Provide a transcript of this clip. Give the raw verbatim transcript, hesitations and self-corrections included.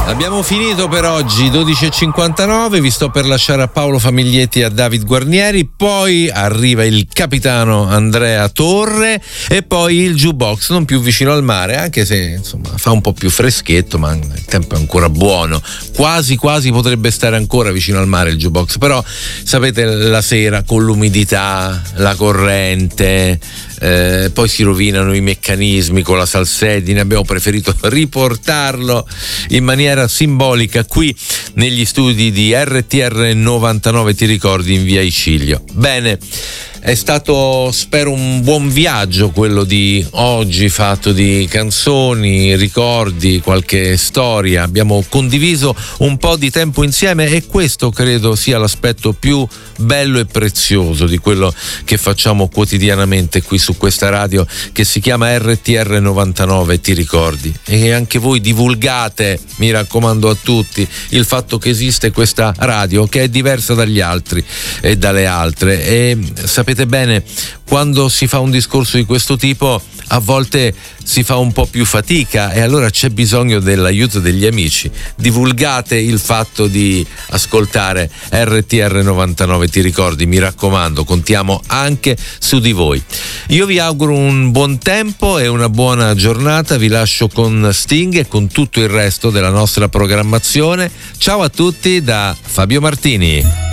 Abbiamo finito per oggi, dodici e cinquantanove, vi sto per lasciare a Paolo Famiglietti e a David Guarnieri, poi arriva il capitano Andrea Torre e poi il jukebox, non più vicino al mare, anche se insomma fa un po' più freschetto, ma il tempo è ancora buono, quasi quasi potrebbe stare ancora vicino al mare il jukebox, però sapete la sera con l'umidità, la corrente, eh, poi si rovinano i meccanismi con la salsedine, abbiamo preferito riportarlo in maniera simbolica qui negli studi di R T R novantanove, ti ricordi, in via Icilio. Bene, è stato, spero, un buon viaggio quello di oggi, fatto di canzoni, ricordi, qualche storia. Abbiamo condiviso un po' di tempo insieme e questo credo sia l'aspetto più bello e prezioso di quello che facciamo quotidianamente qui su questa radio che si chiama R T R novantanove, ti ricordi? E anche voi divulgate, mi raccomando a tutti, il fatto che esiste questa radio che è diversa dagli altri e dalle altre. E sapete bene, quando si fa un discorso di questo tipo a volte si fa un po' più fatica e allora c'è bisogno dell'aiuto degli amici. Divulgate il fatto di ascoltare R T R novantanove, ti ricordi, mi raccomando, contiamo anche su di voi. Io vi auguro un buon tempo e una buona giornata, vi lascio con Sting e con tutto il resto della nostra programmazione. Ciao a tutti da Fabio Martini.